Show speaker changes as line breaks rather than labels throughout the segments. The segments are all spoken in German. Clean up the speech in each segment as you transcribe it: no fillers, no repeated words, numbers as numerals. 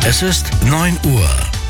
Es ist 9 Uhr.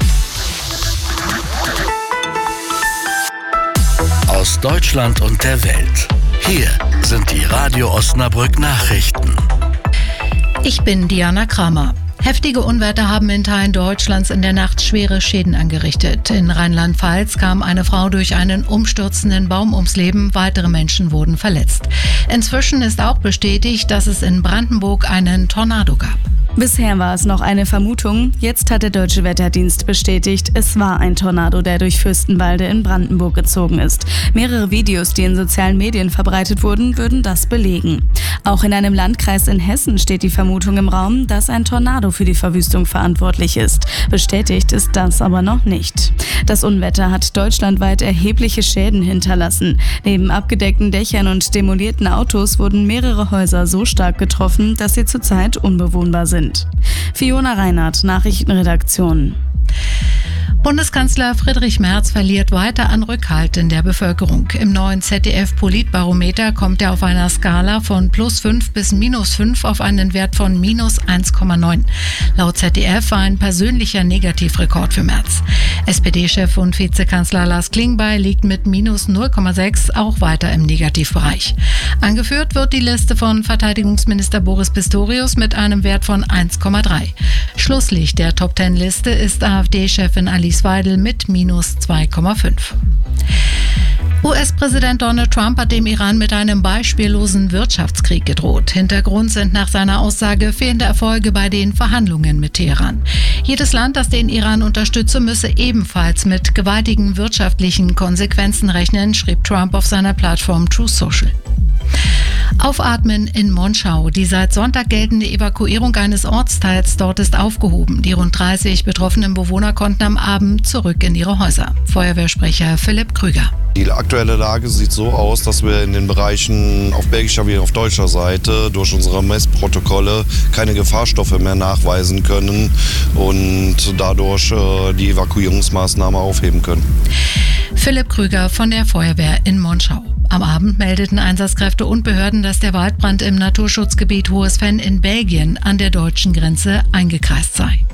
Aus Deutschland und der Welt. Hier sind die Radio Osnabrück Nachrichten.
Ich bin Diana Kramer. Heftige Unwetter haben in Teilen Deutschlands in der Nacht schwere Schäden angerichtet. In Rheinland-Pfalz kam eine Frau durch einen umstürzenden Baum ums Leben. Weitere Menschen wurden verletzt. Inzwischen ist auch bestätigt, dass es in Brandenburg einen Tornado gab.
Bisher war es noch eine Vermutung. Jetzt hat der Deutsche Wetterdienst bestätigt, es war ein Tornado, der durch Fürstenwalde in Brandenburg gezogen ist. Mehrere Videos, die in sozialen Medien verbreitet wurden, würden das belegen. Auch in einem Landkreis in Hessen steht die Vermutung im Raum, dass ein Tornado für die Verwüstung verantwortlich ist. Bestätigt ist das aber noch nicht. Das Unwetter hat deutschlandweit erhebliche Schäden hinterlassen. Neben abgedeckten Dächern und demolierten Autos wurden mehrere Häuser so stark getroffen, dass sie zurzeit unbewohnbar sind. Fiona Reinhardt, Nachrichtenredaktion.
Bundeskanzler Friedrich Merz verliert weiter an Rückhalt in der Bevölkerung. Im neuen ZDF-Politbarometer kommt er auf einer Skala von +5 bis -5 auf einen Wert von -1,9. Laut ZDF war ein persönlicher Negativrekord für Merz. SPD-Chef und Vizekanzler Lars Klingbeil liegt mit -0,6 auch weiter im Negativbereich. Angeführt wird die Liste von Verteidigungsminister Boris Pistorius mit einem Wert von 1,3. Schlusslicht der Top-10-Liste ist AfD-Chefin Alice Weidel mit -2,5. US-Präsident Donald Trump hat dem Iran mit einem beispiellosen Wirtschaftskrieg gedroht. Hintergrund sind nach seiner Aussage fehlende Erfolge bei den Verhandlungen mit Teheran. Jedes Land, das den Iran unterstütze, müsse ebenfalls mit gewaltigen wirtschaftlichen Konsequenzen rechnen, schrieb Trump auf seiner Plattform Truth Social. Aufatmen in Monschau. Die seit Sonntag geltende Evakuierung eines Ortsteils dort ist aufgehoben. Die rund 30 betroffenen Bewohner konnten am Abend zurück in ihre Häuser. Feuerwehrsprecher Philipp Krüger.
Die aktuelle Lage sieht so aus, dass wir in den Bereichen auf belgischer wie auf deutscher Seite durch unsere Messprotokolle keine Gefahrstoffe mehr nachweisen können und dadurch die Evakuierungsmaßnahme aufheben können.
Philipp Krüger von der Feuerwehr in Monschau. Am Abend meldeten Einsatzkräfte und Behörden, dass der Waldbrand im Naturschutzgebiet Hohes Venn in Belgien an der deutschen Grenze eingekreist sei.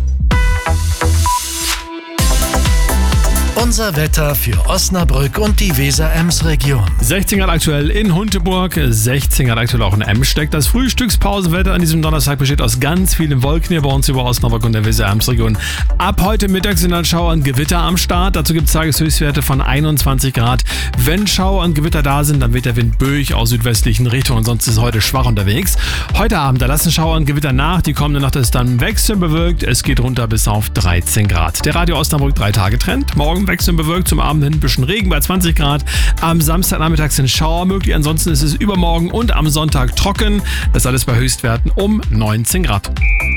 Unser Wetter für Osnabrück und die Weser-Ems-Region.
16 Grad aktuell in Hunteburg, 16 Grad aktuell auch in Emsteck. Das Frühstückspausenwetter an diesem Donnerstag besteht aus ganz vielen Wolken hier bei uns über Osnabrück und der Weser-Ems-Region. Ab heute Mittag sind dann Schauer und Gewitter am Start. Dazu gibt es Tageshöchstwerte von 21 Grad. Wenn Schauer und Gewitter da sind, dann weht der Wind böig aus südwestlichen Richtungen. Sonst ist es heute schwach unterwegs. Heute Abend, da lassen Schauer und Gewitter nach. Die kommende Nacht ist dann wechselnd bewölkt. Es geht runter bis auf 13 Grad. Der Radio Osnabrück 3-Tage-Trend. Morgen wechselnd bewölkt, zum Abend hin ein bisschen Regen bei 20 Grad. Am Samstagnachmittag sind Schauer möglich, ansonsten ist es übermorgen und am Sonntag trocken. Das alles bei Höchstwerten um 19 Grad.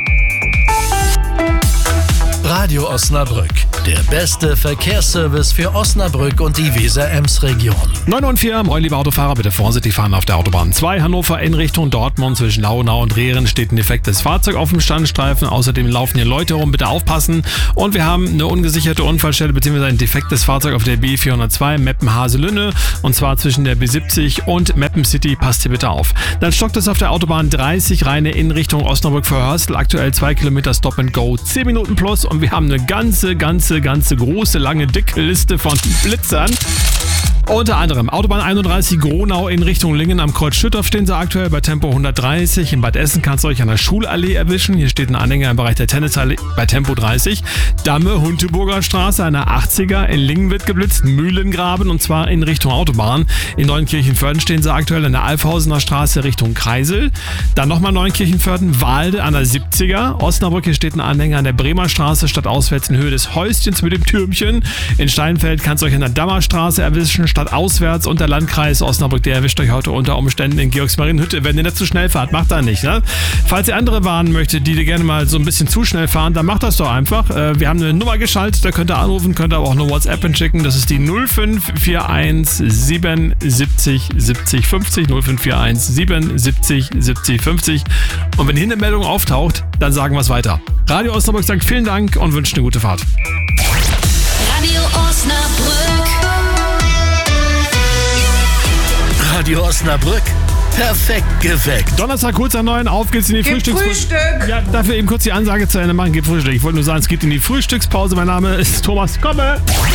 Radio Osnabrück, der beste Verkehrsservice für Osnabrück und die Weser-Ems-Region.
9:04, moin liebe Autofahrer, bitte vorsichtig fahren auf der Autobahn 2 Hannover in Richtung Dortmund. Zwischen Launau und Rehren steht ein defektes Fahrzeug auf dem Standstreifen. Außerdem laufen hier Leute rum, bitte aufpassen. Und wir haben eine ungesicherte Unfallstelle bzw. ein defektes Fahrzeug auf der B402 Meppen-Haselünne. Und zwar zwischen der B70 und Meppen City. Passt hier bitte auf. Dann stockt es auf der Autobahn 30 Rheine in Richtung Osnabrück für Hörstel. Aktuell 2 Kilometer Stop and Go, 10 Minuten plus. Und wir haben eine ganze große, lange, dicke Liste von Blitzern. Unter anderem Autobahn 31 Gronau in Richtung Lingen am Kreuz Schüttorf stehen sie aktuell bei Tempo 130. In Bad Essen kannst du euch an der Schulallee erwischen. Hier steht ein Anhänger im Bereich der Tennisallee bei Tempo 30. Damme, Hunteburger Straße, eine 80er. In Lingen wird geblitzt, Mühlengraben und zwar in Richtung Autobahn. In Neunkirchenförden stehen sie aktuell an der Alfhausener Straße Richtung Kreisel. Dann nochmal Neunkirchenförden, Waalde an der 70er. Osnabrück, hier steht ein Anhänger an der Bremer Straße stadtauswärts in Höhe des Häuschens mit dem Türmchen. In Steinfeld kannst du euch an der Dammerstraße erwischen, stadtauswärts, und der Landkreis Osnabrück, der erwischt euch heute unter Umständen in Georgsmarienhütte, wenn ihr nicht zu schnell fahrt. Macht da nicht, ne? Falls ihr andere warnen möchtet, die gerne mal so ein bisschen zu schnell fahren, dann macht das doch einfach. Wir haben eine Nummer geschaltet, da könnt ihr anrufen, könnt aber auch eine WhatsApp schicken. Das ist die 0541 77 70 50, 0541 77 70 50. Und wenn hier eine Meldung auftaucht, dann sagen wir es weiter. Radio Osnabrück sagt vielen Dank und wünscht eine gute Fahrt.
Radio Osnabrück.
Radio Osnabrück Perfekt geweckt.
Donnerstag kurz nach 9, auf geht's in die Frühstückspause. Ja, dafür eben kurz die Ansage zu Ende machen, gibt Frühstück. Ich wollte nur sagen, es geht in die Frühstückspause. Mein Name ist Thomas Komme.